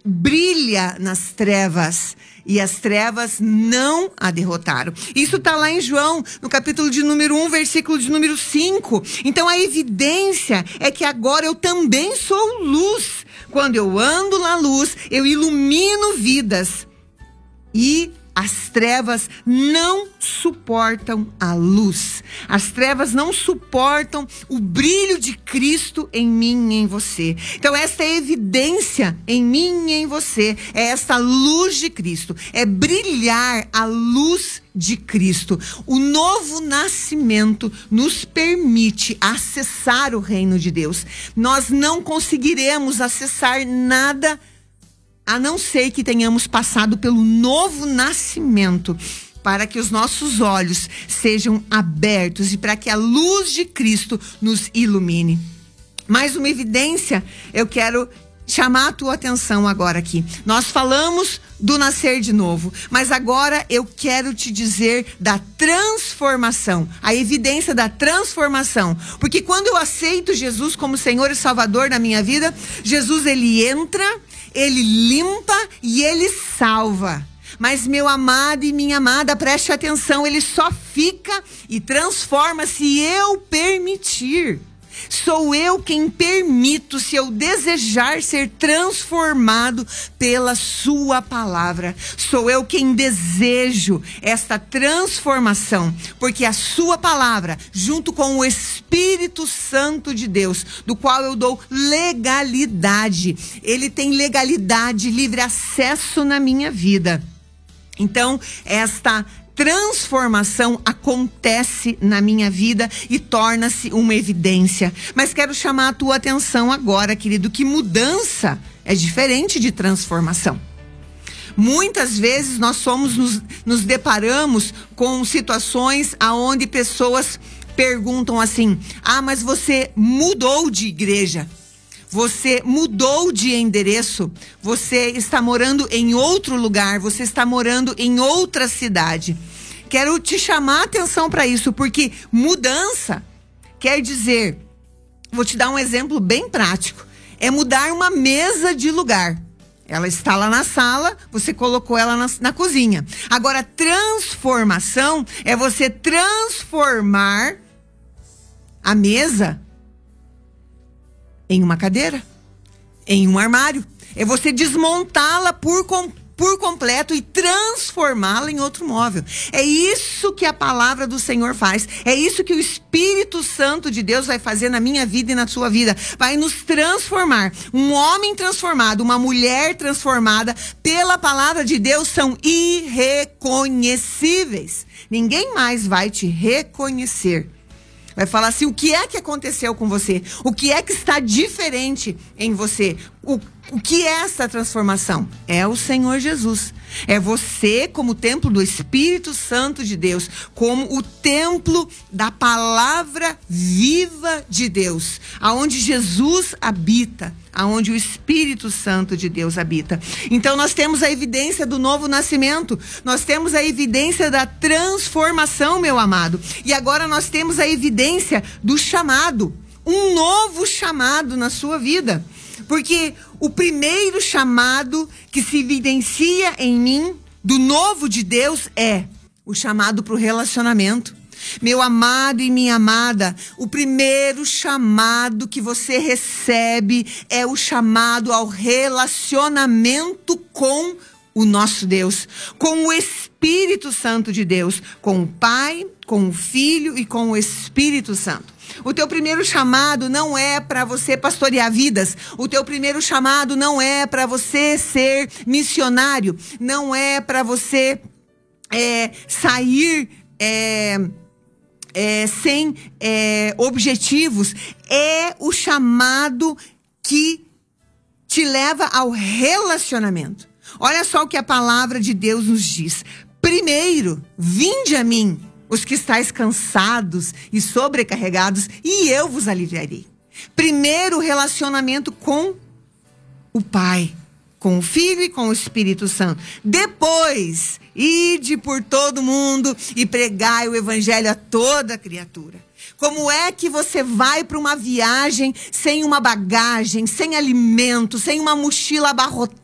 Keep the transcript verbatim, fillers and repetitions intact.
brilha nas trevas, e as trevas não a derrotaram. Isso está lá em João, no capítulo de número um, versículo de número cinco. Então a evidência é que agora eu também sou luz. Quando eu ando na luz, eu ilumino vidas. E as trevas não suportam a luz. As trevas não suportam o brilho de Cristo em mim e em você. Então esta é evidência em mim e em você. É esta luz de Cristo. É brilhar a luz de Cristo. O novo nascimento nos permite acessar o reino de Deus. Nós não conseguiremos acessar nada a não ser que tenhamos passado pelo novo nascimento, para que os nossos olhos sejam abertos e para que a luz de Cristo nos ilumine. Mais uma evidência, eu quero chamar a tua atenção agora aqui. Nós falamos do nascer de novo, mas agora eu quero te dizer da transformação, a evidência da transformação. Porque quando eu aceito Jesus como Senhor e Salvador da minha vida, Jesus, ele entra, ele limpa e ele salva. Mas meu amado e minha amada, preste atenção, ele só fica e transforma se eu permitir. Sou eu quem permito, se eu desejar ser transformado pela sua palavra. Sou eu quem desejo esta transformação, porque a sua palavra, junto com o Espírito Santo de Deus, do qual eu dou legalidade, ele tem legalidade, livre acesso na minha vida. Então, esta transformação acontece na minha vida e torna-se uma evidência. Mas quero chamar a tua atenção agora, querido, que mudança é diferente de transformação. Muitas vezes nós somos, nos, nos deparamos com situações aonde pessoas perguntam assim: ah, mas você mudou de igreja, você mudou de endereço, você está morando em outro lugar, você está morando em outra cidade. Quero te chamar a atenção para isso, porque mudança quer dizer, vou te dar um exemplo bem prático, é mudar uma mesa de lugar. Ela está lá na sala, você colocou ela na, na cozinha. Agora, transformação é você transformar a mesa em uma cadeira, em um armário. É você desmontá-la por, com, por completo e transformá-la em outro móvel. É isso que a palavra do Senhor faz. É isso que o Espírito Santo de Deus vai fazer na minha vida e na sua vida. Vai nos transformar. Um homem transformado, uma mulher transformada pela palavra de Deus são irreconhecíveis. Ninguém mais vai te reconhecer. Vai falar assim: o que é que aconteceu com você? O que é que está diferente em você? O, o que é essa transformação? É o Senhor Jesus. É você como templo do Espírito Santo de Deus, como o templo da palavra viva de Deus, aonde Jesus habita, aonde o Espírito Santo de Deus habita. Então nós temos a evidência do novo nascimento, nós temos a evidência da transformação, meu amado, e agora nós temos a evidência do chamado, um novo chamado na sua vida. Porque o primeiro chamado que se evidencia em mim, do novo de Deus, é o chamado para o relacionamento. Meu amado e minha amada, o primeiro chamado que você recebe é o chamado ao relacionamento com o nosso Deus, com o Espírito Santo de Deus, com o Pai, com o Filho e com o Espírito Santo. O teu primeiro chamado não é para você pastorear vidas. O teu primeiro chamado não é para você ser missionário. Não é para você é, sair é, é, sem é, objetivos. É o chamado que te leva ao relacionamento. Olha só o que a palavra de Deus nos diz. Primeiro, vinde a mim, os que estáis cansados e sobrecarregados, e eu vos aliviarei. Primeiro, relacionamento com o Pai, com o Filho e com o Espírito Santo. Depois, ide por todo mundo e pregai o evangelho a toda criatura. Como é que você vai para uma viagem sem uma bagagem, sem alimento, sem uma mochila abarrotada,